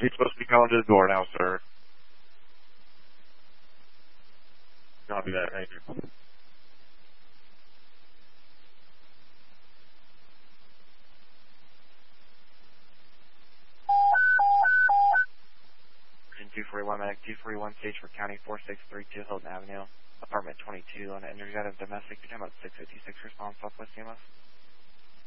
You're supposed to be calling to the door now, sir. Copy that. Thank you. 241 Medic 241 Stage for County 4632 Hilton Avenue, apartment 22 on energetic domestic. You're talking about 656 response Southwest CMS.